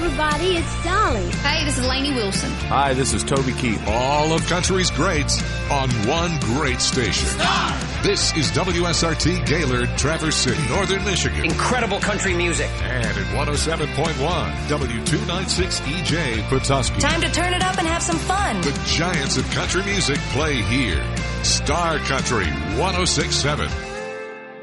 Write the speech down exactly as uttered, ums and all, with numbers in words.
everybody. It's Dolly. Hey, this is Lainey Wilson. Hi, this is Toby Keith. All of country's greats on one great station. Star! This is W S R T Gaylord, Traverse City, Northern Michigan. Incredible country music. And at one oh seven point one, W two ninety-six E J, Petoskey. Time to turn it up and have some fun. The giants of country music play here. Star Country one oh six point seven.